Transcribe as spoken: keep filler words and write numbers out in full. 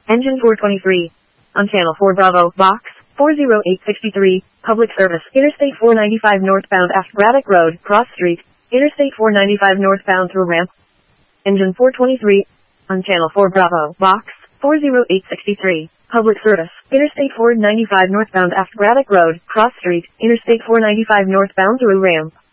Engine four twenty-three. On Channel four Bravo, Box four oh eight sixty-three, Public Service, Interstate four ninety-five northbound aft Braddock Road, Cross Street, Interstate four ninety-five northbound through ramp. Engine four twenty-three. On Channel four Bravo, Box four oh eight sixty-three, Public Service, Interstate four ninety-five northbound aft Braddock Road, Cross Street, Interstate four ninety-five northbound through ramp.